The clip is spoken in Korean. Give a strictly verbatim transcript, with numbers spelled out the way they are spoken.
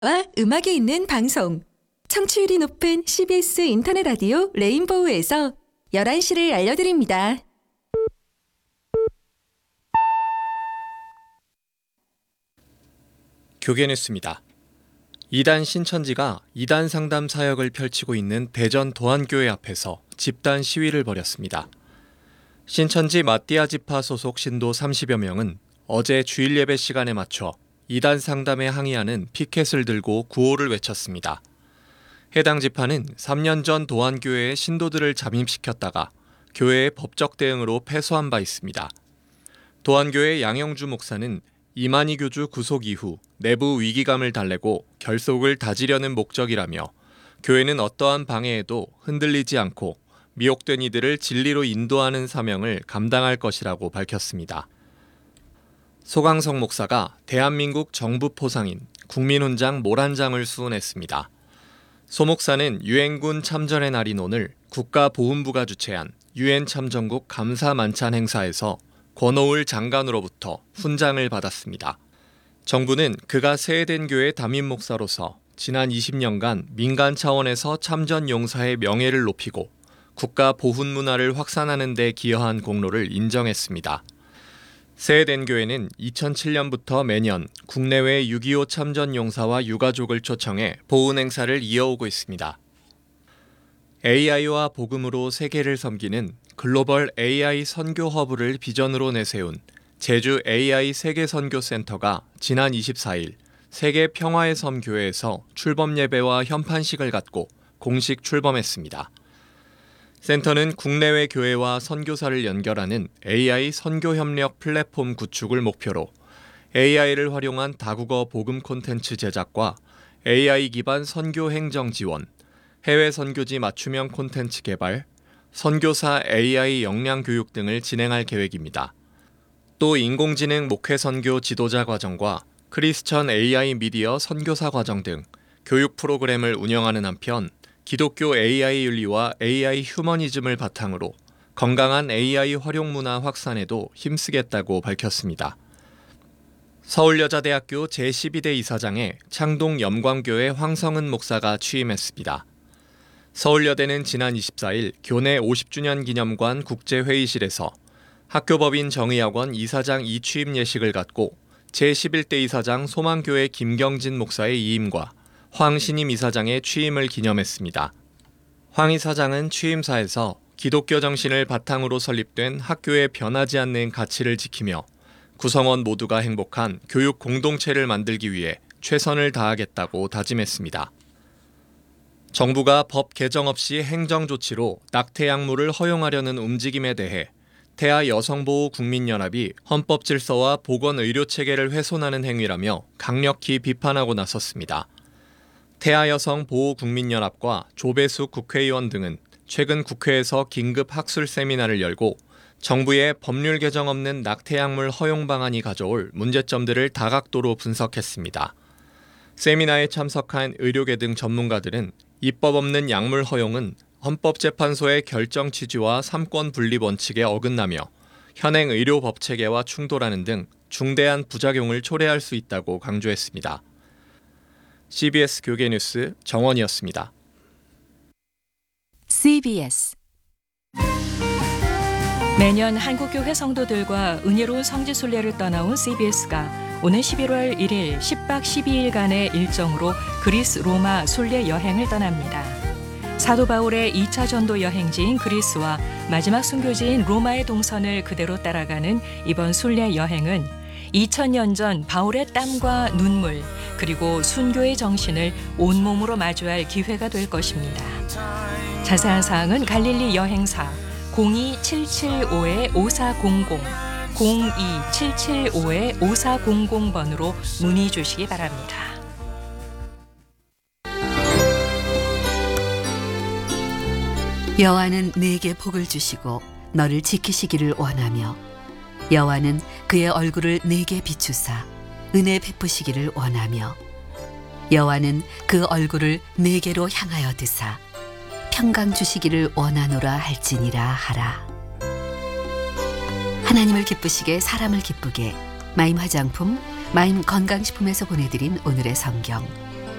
와 음악이 있는 방송. 청취율이 높은 씨비에스 인터넷 라디오 레인보우에서 열한 시를 알려드립니다. 교계뉴스입니다. 이단 신천지가 이단 상담 사역을 펼치고 있는 대전 도안교회 앞에서 집단 시위를 벌였습니다. 신천지 마띠아 지파 소속 신도 삼십여 명은 어제 주일 예배 시간에 맞춰 이단 상담에 항의하는 피켓을 들고 구호를 외쳤습니다. 해당 지파는 삼 년 전 도안교회의 신도들을 잠입시켰다가 교회의 법적 대응으로 패소한 바 있습니다. 도안교회 양영주 목사는 이만희 교주 구속 이후 내부 위기감을 달래고 결속을 다지려는 목적이라며 교회는 어떠한 방해에도 흔들리지 않고 미혹된 이들을 진리로 인도하는 사명을 감당할 것이라고 밝혔습니다. 소강석 목사가 대한민국 정부 포상인 국민훈장 모란장을 수훈했습니다. 소 목사는 유엔군 참전의 날인 오늘 국가보훈부가 주최한 유엔 참전국 감사 만찬 행사에서 권오을 장관으로부터 훈장을 받았습니다. 정부는 그가 세해된 교회 담임 목사로서 지난 이십 년간 민간 차원에서 참전 용사의 명예를 높이고 국가 보훈 문화를 확산하는 데 기여한 공로를 인정했습니다. 세해된 교회는 이천칠 년부터 매년 국내외 육이오 참전 용사와 유가족을 초청해 보훈 행사를 이어오고 있습니다. 에이아이와 복음으로 세계를 섬기는 글로벌 에이아이 선교 허브를 비전으로 내세운 제주 에이아이 세계선교센터가 지난 이십사 일 세계 평화의 섬 교회에서 출범 예배와 현판식을 갖고 공식 출범했습니다. 센터는 국내외 교회와 선교사를 연결하는 에이아이 선교 협력 플랫폼 구축을 목표로 에이아이를 활용한 다국어 복음 콘텐츠 제작과 에이아이 기반 선교 행정 지원, 해외 선교지 맞춤형 콘텐츠 개발, 선교사 에이아이 역량 교육 등을 진행할 계획입니다. 또 인공지능 목회 선교 지도자 과정과 크리스천 에이아이 미디어 선교사 과정 등 교육 프로그램을 운영하는 한편 기독교 에이아이 윤리와 에이아이 휴머니즘을 바탕으로 건강한 에이아이 활용 문화 확산에도 힘쓰겠다고 밝혔습니다. 서울여자대학교 제십이 대 이사장에 창동 염광교회 황성은 목사가 취임했습니다. 서울여대는 지난 이십사 일 교내 오십 주년 기념관 국제회의실에서 학교법인 정의학원 이사장 이취임 예식을 갖고 제십일 대 이사장 소망교회 김경진 목사의 이임과 황 신임 이사장의 취임을 기념했습니다. 황 이사장은 취임사에서 기독교 정신을 바탕으로 설립된 학교의 변하지 않는 가치를 지키며 구성원 모두가 행복한 교육 공동체를 만들기 위해 최선을 다하겠다고 다짐했습니다. 정부가 법 개정 없이 행정 조치로 낙태 약물을 허용하려는 움직임에 대해 태아 여성보호국민연합이 헌법 질서와 보건의료체계를 훼손하는 행위라며 강력히 비판하고 나섰습니다. 태아여성보호국민연합과 조배수 국회의원 등은 최근 국회에서 긴급 학술 세미나를 열고 정부의 법률 개정 없는 낙태약물 허용 방안이 가져올 문제점들을 다각도로 분석했습니다. 세미나에 참석한 의료계 등 전문가들은 입법 없는 약물 허용은 헌법재판소의 결정 취지와 삼권 분립 원칙에 어긋나며 현행 의료 법체계와 충돌하는 등 중대한 부작용을 초래할 수 있다고 강조했습니다. 씨비에스 교계뉴스 정원이었습니다. 씨비에스 매년 한국교회 성도들과 은혜로운 성지순례를 떠나온 씨비에스가 오는 십일월 일일 십 박 십이 일간의 일정으로 그리스 로마 순례 여행을 떠납니다. 사도 바울의 이 차 전도 여행지인 그리스와 마지막 순교지인 로마의 동선을 그대로 따라가는 이번 순례 여행은 이천 년 전 바울의 땀과 눈물 그리고 순교의 정신을 온몸으로 마주할 기회가 될 것입니다. 자세한 사항은 갈릴리 여행사 공이 칠칠오 오사공공 공이 칠칠오 오사공공 번으로 문의 주시기 바랍니다. 여호와는 네게 복을 주시고 너를 지키시기를 원하며 여호와는 그의 얼굴을 네게 비추사 은혜 베푸시기를 원하며 여호와는 그 얼굴을 네게로 향하여 드사 평강 주시기를 원하노라 할지니라 하라. 하나님을 기쁘시게 사람을 기쁘게 마임 화장품, 마임 건강식품에서 보내드린 오늘의 성경